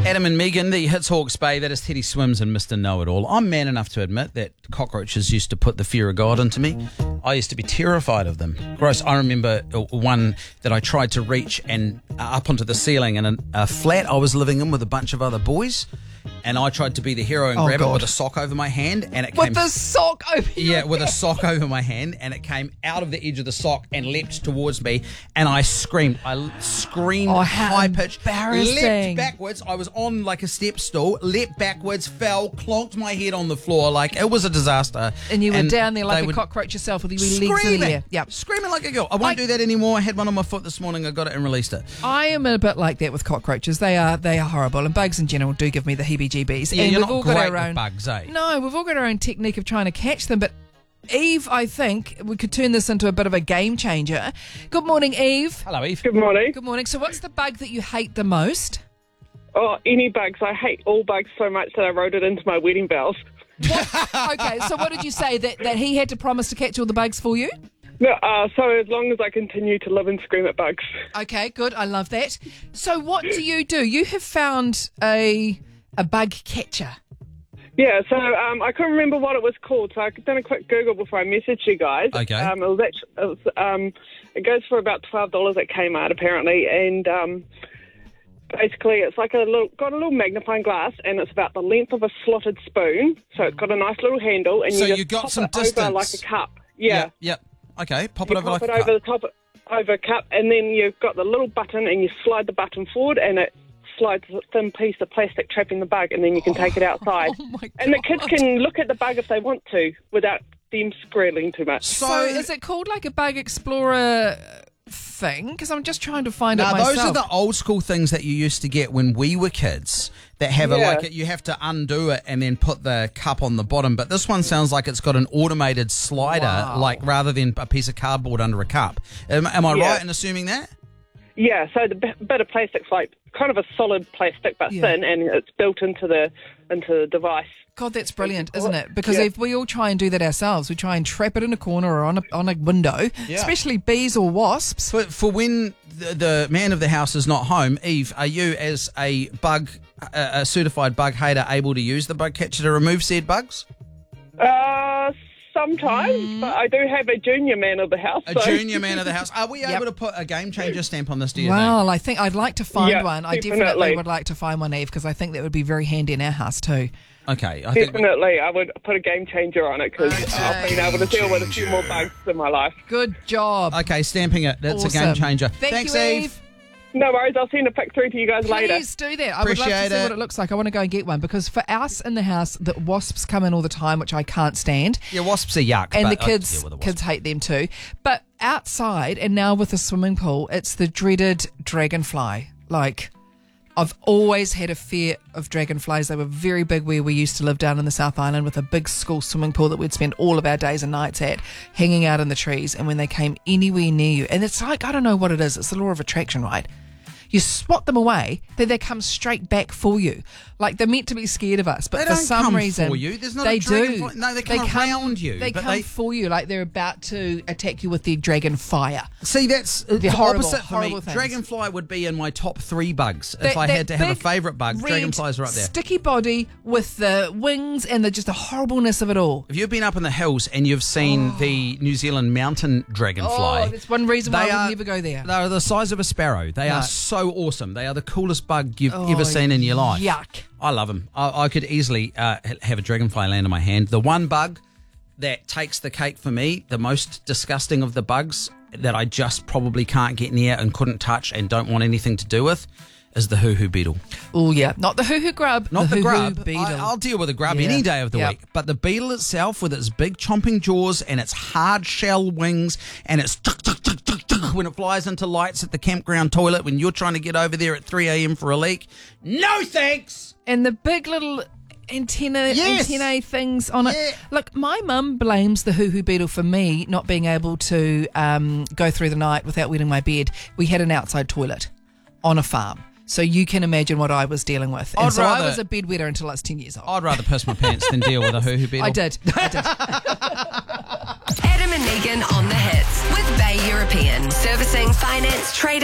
Adam and Megan, the Hits Hawke's Bay, that is Teddy Swims and Mr. Know-It-All. I'm man enough to admit that cockroaches used to put the fear of God into me. I used to be terrified of them. Gross. I remember one that I tried to reach and up onto the ceiling in a flat I was living in with a bunch of other boys. And I tried to be the hero and grab it with a sock over my hand, and it came with the sock over your yeah, with a hand. sock over my hand, and it came out of the edge of the sock and leapt towards me, and I screamed. I screamed high pitched, leapt backwards. I was on like a step stool, leapt backwards, fell, clonked my head on the floor. Like it was a disaster. And you were down there like a cockroach yourself with your legs in the air. Yep. Screaming like a girl. I won't do that anymore. I had one on my foot this morning. I got it and released it. I am a bit like that with cockroaches. They are horrible, and bugs in general do give me the heebie-jeebies. Yeah, and you're we've not all great got our with own bugs, eh? No, we've all got our own technique of trying to catch them, but Eve, I think we could turn this into a bit of a game changer. Good morning, Eve. Hello, Eve. Good morning. Good morning. So what's the bug that you hate the most? Oh, any bugs. I hate all bugs so much that I wrote it into my wedding vows. Okay, so what did you say? That he had to promise to catch all the bugs for you? No, so as long as I continue to live and scream at bugs. Okay, good. I love that. So what do? You have found a bug catcher. Yeah, so I couldn't remember what it was called, so I done a quick Google before I messaged you guys. Okay. It goes for about $12 at Kmart apparently, and basically it's like got a little magnifying glass, and it's about the length of a slotted spoon. So it's got a nice little handle, and So you you just got pop some it distance. over like a cup. Yeah. Yep. Okay. Pop You it over pop like it a over cup. the top over a cup, and then you've got the little button, and you slide the button forward, and it slides a thin piece of plastic trapping the bug, and then you can take it outside. Oh my God. And the kids can look at the bug if they want to without them squealing too much. So is it called like a bug explorer thing? Because I'm just trying to find out myself. Those are the old school things that you used to get when we were kids that have you have to undo it and then put the cup on the bottom. But this one sounds like it's got an automated slider, like rather than a piece of cardboard under a cup. Am I right in assuming that? Yeah, so the bit of plastic's like kind of a solid plastic but thin, and it's built into the device. God, that's brilliant, isn't it? Because if we all try and do that ourselves, we try and trap it in a corner or on a window, especially bees or wasps. For when the man of the house is not home, Eve, are you as a certified bug hater able to use the bug catcher to remove said bugs? Sometimes, but I do have a junior man of the house. A junior man of the house. Are we able to put a game changer stamp on this, do you think? Well, I think I'd like to find one. I definitely. definitely would like to find one, Eve, because I think that would be very handy in our house too. Okay. Definitely, I would put a game changer on it because I've been able to deal with a few more bugs in my life. Good job. Okay, stamping it. That's Awesome. a game changer. Thanks, you, Eve. No worries, I'll send a pic through to you guys later. Please do that. I would love to see what it looks like. I want to go and get one because for us in the house, the wasps come in all the time, which I can't stand. Yeah, wasps are yuck. And but the kids hate them too. But outside and now with the swimming pool, it's the dreaded dragonfly. Like, I've always had a fear of dragonflies. They were very big where we used to live down in the South Island with a big school swimming pool that we'd spend all of our days and nights at, hanging out in the trees. And when they came anywhere near you, and it's like, I don't know what it is. It's the law of attraction, right? You swat them away, then they come straight back for you. Like they're meant to be scared of us, but for some reason for you. There's not they a dragonfly. do. No, they come around you. They come for you, like they're about to attack you with their dragon fire. See, that's the horrible, opposite for me. horrible things. Dragonfly would be in my top 3 bugs. If I had to have a favourite bug, dragonflies are up there. Sticky body with the wings and just the horribleness of it all. If you've been up in the hills and you've seen the New Zealand mountain dragonfly, that's one reason why I would never go there. They are the size of a sparrow. They are so awesome. They are the coolest bug you've ever seen in your life. Yuck. I love them. I could easily have a dragonfly land in my hand. The one bug that takes the cake for me, the most disgusting of the bugs that I just probably can't get near and couldn't touch and don't want anything to do with, is the hoo-hoo beetle. Oh, yeah. Not the hoo-hoo grub. Not the grub. Hoo-hoo beetle. I'll deal with a grub any day of the week. But the beetle itself with its big chomping jaws and its hard shell wings and its when it flies into lights at the campground toilet when you're trying to get over there at 3 a.m. for a leak. No thanks! And the big little antennae things on it. Yeah. Look, my mum blames the hoo-hoo beetle for me not being able to go through the night without wetting my bed. We had an outside toilet on a farm. So you can imagine what I was dealing with. And I was a bedwetter until I was 10 years old. I'd rather piss my pants than deal with a hoo-hoo beetle. I did. Adam and Megan on the hits with Bay European. Servicing, finance, trade